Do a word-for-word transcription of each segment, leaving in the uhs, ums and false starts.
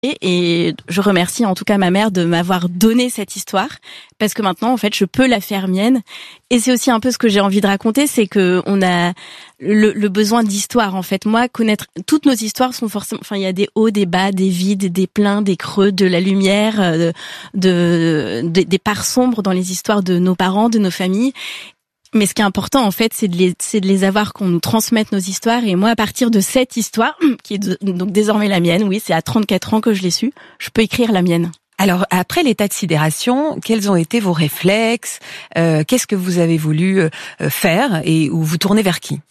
Et je remercie en tout cas ma mère de m'avoir donné cette histoire, parce que maintenant en fait je peux la faire mienne. Et c'est aussi un peu ce que j'ai envie de raconter, c'est que on a le, le besoin d'histoire en fait. Moi, connaître toutes nos histoires sont forcément, enfin il y a des hauts, des bas, des vides, des pleins, des creux, de la lumière, de, de, de des parts sombres dans les histoires de nos parents, de nos familles. Mais ce qui est important, en fait, c'est de les, c'est de les avoir, qu'on nous transmette nos histoires. Et moi, à partir de cette histoire, qui est de, donc désormais la mienne, oui, c'est à trente-quatre ans que je l'ai su, je peux écrire la mienne. Alors, après l'état de sidération, quels ont été vos réflexes? euh, Qu'est-ce que vous avez voulu euh, faire et ou vous tournez vers qui?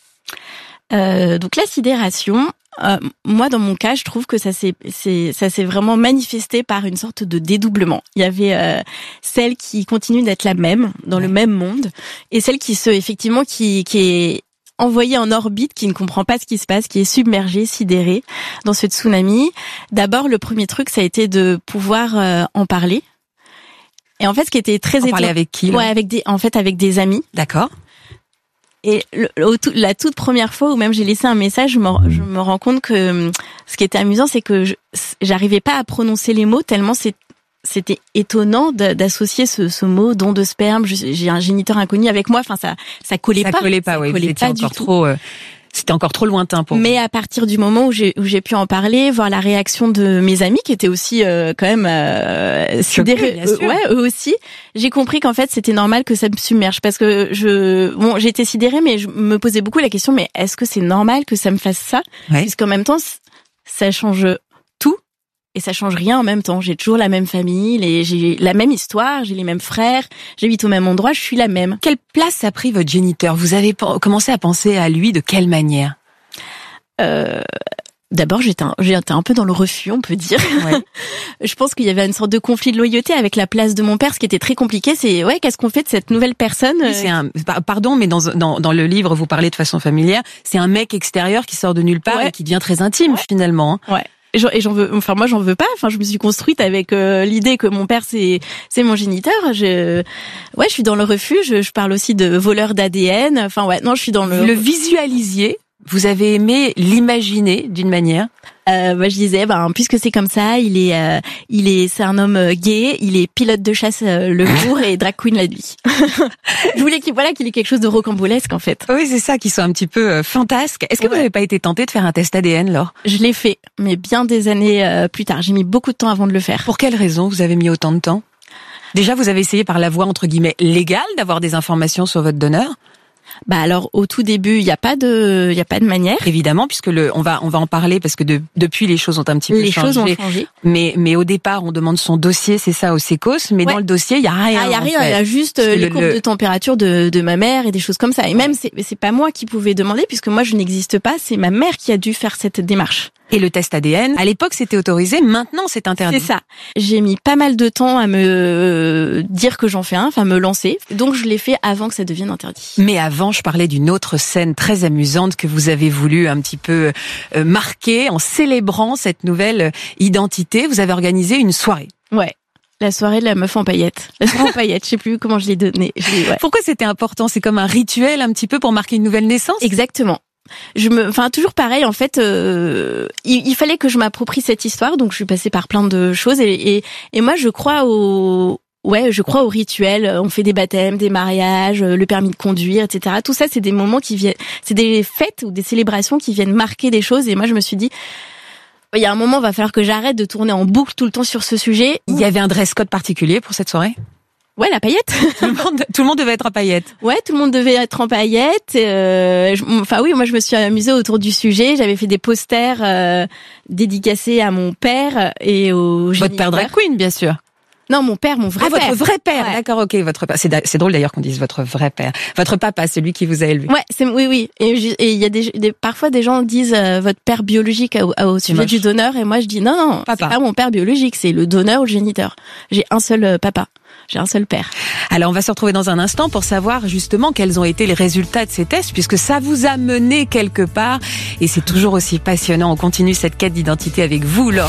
euh, Donc, la sidération... Euh, moi, dans mon cas, je trouve que ça s'est, c'est, ça s'est vraiment manifesté par une sorte de dédoublement. Il y avait euh, celle qui continue d'être la même, dans ouais. le même monde, et celle qui se, effectivement, qui, qui est envoyée en orbite, qui ne comprend pas ce qui se passe, qui est submergée, sidérée dans ce tsunami. D'abord, le premier truc, ça a été de pouvoir euh, en parler. Et en fait, ce qui était très étonnant, parler avec qui? Ouais, avec des, en fait, avec des amis. D'accord. Et le, le, la toute première fois où même j'ai laissé un message, je me, je me rends compte que ce qui était amusant, c'est que je, j'arrivais pas à prononcer les mots tellement c'est, c'était étonnant d'associer ce, ce mot don de sperme. J'ai un géniteur inconnu avec moi. Enfin, ça, ça collait ça pas. Collait pas, ça oui, collait pas du encore tout. Trop. Euh... C'était encore trop lointain pour Mais vous. à partir du moment où j'ai où j'ai pu en parler, voir la réaction de mes amis qui étaient aussi euh, quand même euh, sidérés, bien sûr. Euh, ouais, eux aussi, j'ai compris qu'en fait c'était normal que ça me submerge, parce que je bon, j'étais sidérée, mais je me posais beaucoup la question, mais est-ce que c'est normal que ça me fasse ça? Ouais. Puisqu'en même temps ça change tout et ça change rien en même temps. J'ai toujours la même famille, les, j'ai la même histoire, j'ai les mêmes frères, j'habite au même endroit, je suis la même. Quelle place a pris votre géniteur? Vous avez commencé à penser à lui de quelle manière? euh, D'abord, j'étais un, j'étais un peu dans le refus, on peut dire. Ouais. Je pense qu'il y avait une sorte de conflit de loyauté avec la place de mon père. Ce qui était très compliqué, c'est ouais, qu'est-ce qu'on fait de cette nouvelle personne? C'est un, pardon, mais dans, dans, dans le livre, vous parlez de façon familière. C'est un mec extérieur qui sort de nulle part ouais. et qui devient très intime ouais. finalement. Ouais. Et j'en veux, enfin moi j'en veux pas. Enfin je me suis construite avec euh, l'idée que mon père c'est c'est mon géniteur. Je, ouais, je suis dans le refus. Je, je parle aussi de voleur d'A D N. Enfin ouais, non, je suis dans le. Vous le visualisiez. Vous avez aimé l'imaginer d'une manière? Euh, bah, je disais, ben puisque c'est comme ça, il est, euh, il est, c'est un homme gay, il est pilote de chasse euh, le jour et drag queen la nuit. Je voulais qu'il, voilà, qu'il ait quelque chose de rocambolesque en fait. Oui, c'est ça, qu'il soit un petit peu euh, fantasque. Est-ce que ouais. vous n'avez pas été tenté de faire un test A D N, Laure? Je l'ai fait, mais bien des années euh, plus tard. J'ai mis beaucoup de temps avant de le faire. Pour quelle raison vous avez mis autant de temps? Déjà, vous avez essayé par la voie entre guillemets légale d'avoir des informations sur votre donneur? Bah alors au tout début il y a pas de il y a pas de manière, évidemment, puisque le on va on va en parler parce que de, depuis les choses ont un petit peu les changé. Les choses ont changé. Mais mais au départ on demande son dossier, c'est ça, au Sécos, mais ouais. dans le dossier il y a rien. Ah, il y a rien, il y a juste les le, courbes le... de température de de ma mère et des choses comme ça. Et ouais. même c'est c'est pas moi qui pouvais demander, puisque moi je n'existe pas, c'est ma mère qui a dû faire cette démarche. Et le test A D N, à l'époque c'était autorisé, maintenant c'est interdit. C'est ça. J'ai mis pas mal de temps à me dire que j'en fais un, enfin me lancer. Donc je l'ai fait avant que ça devienne interdit. Mais avant, je parlais d'une autre scène très amusante que vous avez voulu un petit peu euh, marquer en célébrant cette nouvelle identité. Vous avez organisé une soirée. Ouais. La soirée de la meuf en paillettes. La soirée en paillettes, je sais plus comment je l'ai donnée. Ouais. Pourquoi c'était important? C'est comme un rituel un petit peu pour marquer une nouvelle naissance? Exactement. Je me, enfin toujours pareil en fait. Euh, il, il fallait que je m'approprie cette histoire, donc je suis passée par plein de choses et et, et moi je crois au, ouais, je crois au rituel. On fait des baptêmes, des mariages, le permis de conduire, et cetera. Tout ça, c'est des moments qui viennent, c'est des fêtes ou des célébrations qui viennent marquer des choses. Et moi, je me suis dit, il y a un moment, il va falloir que j'arrête de tourner en boucle tout le temps sur ce sujet. Il y avait un dress code particulier pour cette soirée? Ouais, la paillette. Tout le monde, tout le monde devait être en paillettes. Ouais, tout le monde devait être en paillettes. Euh, je, enfin oui, moi je me suis amusée autour du sujet. J'avais fait des posters euh, dédicacés à mon père et au géniteur. Votre père drag queen, bien sûr. Non, mon père, mon vrai ah, père. votre vrai père, ouais. D'accord, ok, votre père. C'est, c'est drôle d'ailleurs qu'on dise votre vrai père. Votre papa, celui qui vous a élevé. Ouais, c'est oui, oui. Et il y a des, des, parfois des gens disent euh, votre père biologique au, au sujet du donneur, et moi je dis non, non, papa. C'est pas mon père biologique, c'est le donneur ou le géniteur. J'ai un seul euh, papa. J'ai un seul père. Alors, on va se retrouver dans un instant pour savoir justement quels ont été les résultats de ces tests, puisque ça vous a mené quelque part. Et c'est toujours aussi passionnant. On continue cette quête d'identité avec vous, Laure.